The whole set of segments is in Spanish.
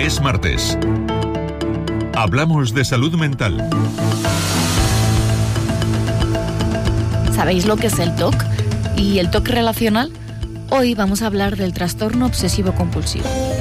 Es martes. Hablamos de salud mental. ¿Sabéis lo que es el TOC? ¿Y el TOC relacional? Hoy vamos a hablar del trastorno obsesivo-compulsivo.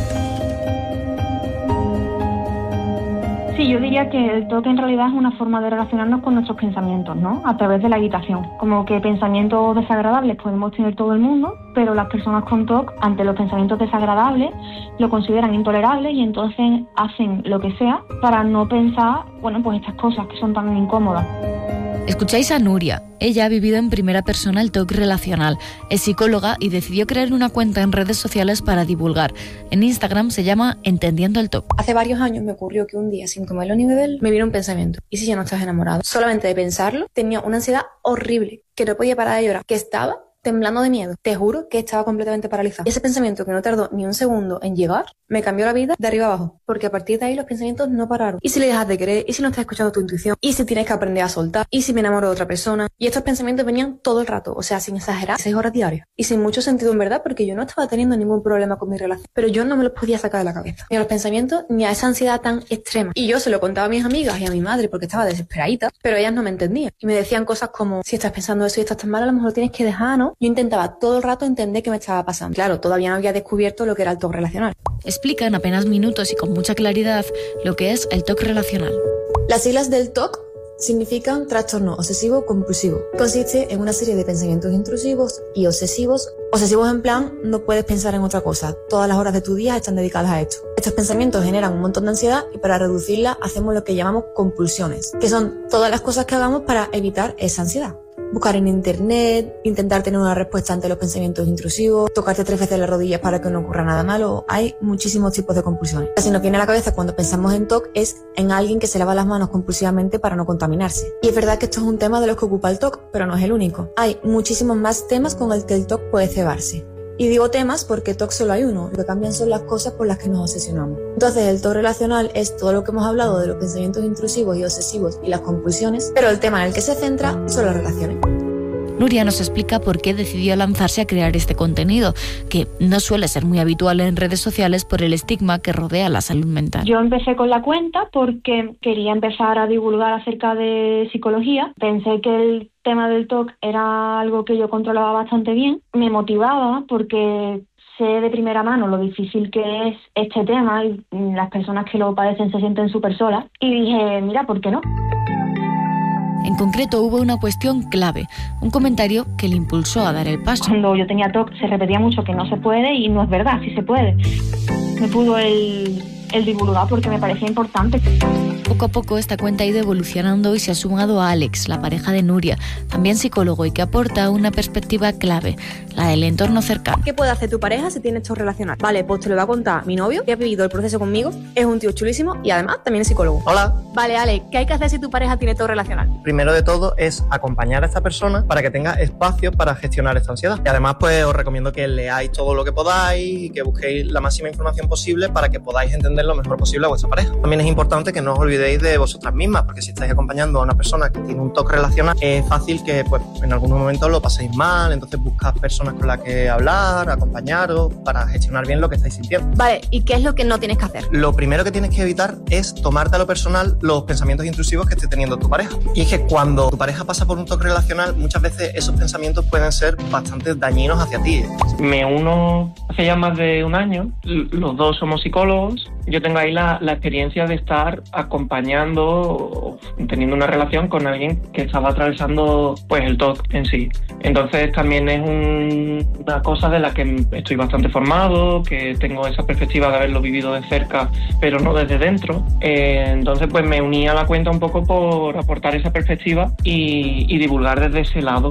Sí, yo diría que el TOC en realidad es una forma de relacionarnos con nuestros pensamientos, ¿no? A través de la evitación. Como que pensamientos desagradables podemos tener todo el mundo, pero las personas con TOC, ante los pensamientos desagradables, lo consideran intolerable y entonces hacen lo que sea para no pensar, pues estas cosas que son tan incómodas. Escucháis a Nuria. Ella ha vivido en primera persona el TOC relacional. Es psicóloga y decidió crear una cuenta en redes sociales para divulgar. En Instagram se llama Entendiendo el TOC. Hace varios años me ocurrió que un día, sin comerlo ni beberlo, me vino un pensamiento. ¿Y si ya no estás enamorado? Solamente de pensarlo, tenía una ansiedad horrible, que no podía parar de llorar, que estaba temblando de miedo. Te juro que estaba completamente paralizada. Ese pensamiento, que no tardó ni un segundo en llegar, me cambió la vida de arriba abajo. Porque a partir de ahí los pensamientos no pararon. ¿Y si le dejas de querer? ¿Y si no estás escuchando tu intuición? ¿Y si tienes que aprender a soltar? ¿Y si me enamoro de otra persona? Y estos pensamientos venían todo el rato, o sea, sin exagerar, 6 horas diarias. Y sin mucho sentido en verdad, porque yo no estaba teniendo ningún problema con mi relación. Pero yo no me los podía sacar de la cabeza. Ni a los pensamientos, ni a esa ansiedad tan extrema. Y yo se lo contaba a mis amigas y a mi madre porque estaba desesperadita, pero ellas no me entendían. Y me decían cosas como, si estás pensando eso y estás tan mal, a lo mejor lo tienes que dejar, ¿no? Yo intentaba todo el rato entender qué me estaba pasando. Claro, todavía no había descubierto lo que era el TOC relacional. Explica en apenas minutos y con mucha claridad lo que es el TOC relacional. Las siglas del TOC significan trastorno obsesivo-compulsivo. Consiste en una serie de pensamientos intrusivos y obsesivos. Obsesivos en plan, no puedes pensar en otra cosa. Todas las horas de tu día están dedicadas a esto. Estos pensamientos generan un montón de ansiedad y para reducirla hacemos lo que llamamos compulsiones, que son todas las cosas que hagamos para evitar esa ansiedad. Buscar en internet, intentar tener una respuesta ante los pensamientos intrusivos, tocarte 3 veces las rodillas para que no ocurra nada malo. Hay muchísimos tipos de compulsiones. Lo que nos viene a la cabeza cuando pensamos en TOC es en alguien que se lava las manos compulsivamente para no contaminarse. Y es verdad que esto es un tema de los que ocupa el TOC, pero no es el único. Hay muchísimos más temas con el que el TOC puede cebarse. Y digo temas porque TOC solo hay uno, lo que cambian son las cosas por las que nos obsesionamos. Entonces el TOC relacional es todo lo que hemos hablado de los pensamientos intrusivos y obsesivos y las compulsiones, pero el tema en el que se centra son las relaciones. Nuria nos explica por qué decidió lanzarse a crear este contenido, que no suele ser muy habitual en redes sociales por el estigma que rodea la salud mental. Yo empecé con la cuenta porque quería empezar a divulgar acerca de psicología. Pensé que el tema del TOC era algo que yo controlaba bastante bien. Me motivaba porque sé de primera mano lo difícil que es este tema y las personas que lo padecen se sienten súper solas. Y dije, mira, ¿por qué no? En concreto hubo una cuestión clave, un comentario que le impulsó a dar el paso. Cuando yo tenía TOC se repetía mucho que no se puede y no es verdad, sí se puede. Me pudo el divulgar porque me parecía importante. Poco a poco esta cuenta ha ido evolucionando y se ha sumado a Alex, la pareja de Nuria, también psicólogo y que aporta una perspectiva clave, la del entorno cercano. ¿Qué puede hacer tu pareja si tiene TOC relacional? Vale, pues te lo va a contar mi novio, que ha vivido el proceso conmigo, es un tío chulísimo y además también es psicólogo. Hola. Vale, Alex, ¿qué hay que hacer si tu pareja tiene TOC relacional? Primero de todo es acompañar a esta persona para que tenga espacio para gestionar esta ansiedad. Y además pues os recomiendo que leáis todo lo que podáis y que busquéis la máxima información posible para que podáis entender lo mejor posible a vuestra pareja. También es importante que no os olvidéis de vosotras mismas, porque si estáis acompañando a una persona que tiene un TOC relacional, es fácil que pues en algunos momentos lo paséis mal, entonces buscad personas con las que hablar, acompañaros para gestionar bien lo que estáis sintiendo. Vale, ¿y qué es lo que no tienes que hacer? Lo primero que tienes que evitar es tomarte a lo personal los pensamientos intrusivos que esté teniendo tu pareja. Y es que cuando tu pareja pasa por un TOC relacional, muchas veces esos pensamientos pueden ser bastante dañinos hacia ti. Me uno hace ya más de un año, los dos somos psicólogos. Yo tengo ahí la experiencia de estar acompañando, teniendo una relación con alguien que estaba atravesando pues el TOC en sí. Entonces también es una cosa de la que estoy bastante formado, que tengo esa perspectiva de haberlo vivido de cerca, pero no desde dentro. Entonces pues me uní a la cuenta un poco por aportar esa perspectiva y divulgar desde ese lado.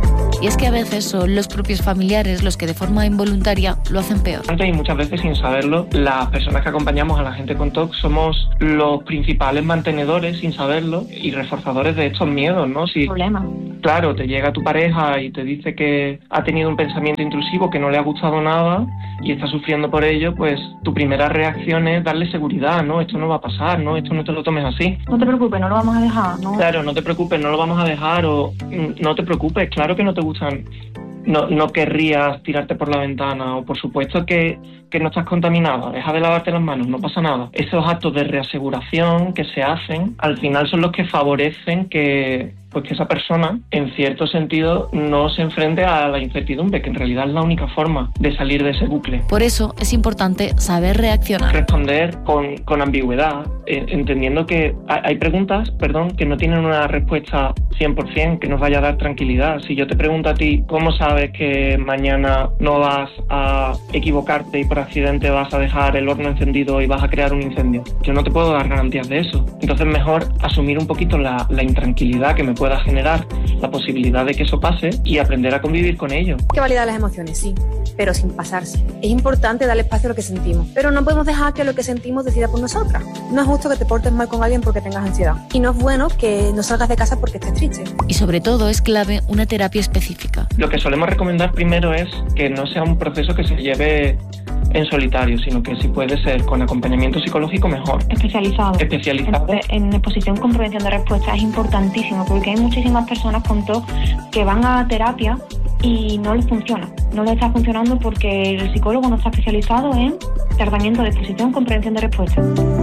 Y es que a veces son los propios familiares los que de forma involuntaria lo hacen peor. Y muchas veces sin saberlo, las personas que acompañamos a la gente con TOC somos los principales mantenedores, sin saberlo, y reforzadores de estos miedos, ¿no? Si, problema. Claro, te llega tu pareja y te dice que ha tenido un pensamiento intrusivo que no le ha gustado nada y está sufriendo por ello, pues tu primera reacción es darle seguridad, ¿no? Esto no va a pasar, ¿no? Esto no te lo tomes así. No te preocupes, no lo vamos a dejar, ¿no? Claro, no te preocupes, no lo vamos a dejar, o no te preocupes, claro que no te gustan. No querrías tirarte por la ventana, o por supuesto que que no estás contaminado, deja de lavarte las manos, no pasa nada. Esos actos de reaseguración que se hacen, al final son los que favorecen que esa persona, en cierto sentido, no se enfrente a la incertidumbre, que en realidad es la única forma de salir de ese bucle. Por eso es importante saber reaccionar. Responder con ambigüedad, entendiendo que hay preguntas, que no tienen una respuesta 100% que nos vaya a dar tranquilidad. Si yo te pregunto a ti, ¿cómo sabes que mañana no vas a equivocarte y por accidente vas a dejar el horno encendido y vas a crear un incendio? Yo no te puedo dar garantías de eso. Entonces mejor asumir un poquito la intranquilidad que me pueda generar la posibilidad de que eso pase y aprender a convivir con ello. Hay que validar las emociones, sí, pero sin pasarse. Es importante darle espacio a lo que sentimos, pero no podemos dejar que lo que sentimos decida por nosotras. No es justo que te portes mal con alguien porque tengas ansiedad. Y no es bueno que no salgas de casa porque estés triste. Y sobre todo es clave una terapia específica. Lo que solemos recomendar primero es que no sea un proceso que se lleve en solitario, sino que si puede ser con acompañamiento psicológico, mejor. Especializado. En exposición con prevención de respuesta es importantísimo, porque hay muchísimas personas con TOC que van a terapia y no les funciona. No les está funcionando porque el psicólogo no está especializado en tratamiento de exposición con prevención de respuesta.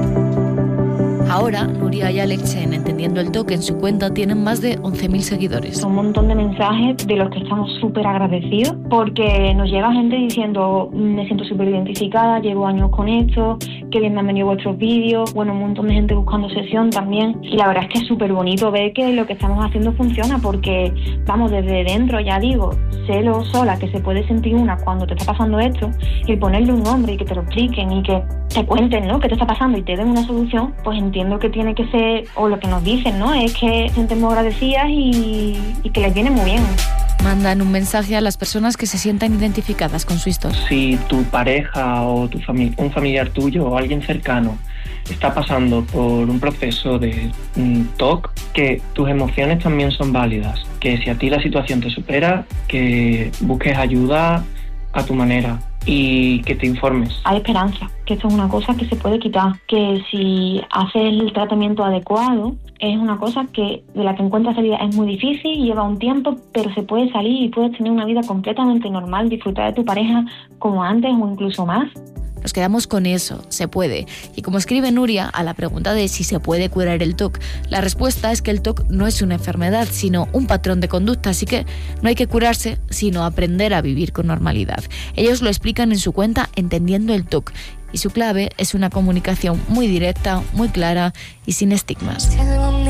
Ahora, Nuria y Alex, en Entendiendo el TOC, en su cuenta tienen más de 11.000 seguidores. Un montón de mensajes de los que estamos súper agradecidos, porque nos llega gente diciendo: me siento súper identificada, llevo años con esto, qué bien me han venido vuestros vídeos. Bueno, un montón de gente buscando sesión también. Y la verdad es que es súper bonito ver que lo que estamos haciendo funciona, porque, vamos, desde dentro, ya digo, sé lo sola que se puede sentir una cuando te está pasando esto, y el ponerle un nombre y que te lo expliquen y que te cuenten, ¿no?, qué te está pasando y te den una solución, pues entiendo que tiene que ser, o lo que nos dicen, ¿no?, es que se sienten muy agradecidas y que les viene muy bien. Mandan un mensaje a las personas que se sientan identificadas con su historia. Si tu pareja o un familiar tuyo o alguien cercano está pasando por un proceso de TOC, que tus emociones también son válidas, que si a ti la situación te supera, que busques ayuda a tu manera y que te informes. Hay esperanza, que esto es una cosa que se puede quitar, que si haces el tratamiento adecuado es una cosa de la que encuentras salida. Es muy difícil, lleva un tiempo, pero se puede salir y puedes tener una vida completamente normal, disfrutar de tu pareja como antes o incluso más. Nos quedamos con eso, se puede. Y como escribe Nuria, a la pregunta de si se puede curar el TOC, la respuesta es que el TOC no es una enfermedad, sino un patrón de conducta, así que no hay que curarse, sino aprender a vivir con normalidad. Ellos lo explican en su cuenta Entendiendo el TOC, y su clave es una comunicación muy directa, muy clara y sin estigmas.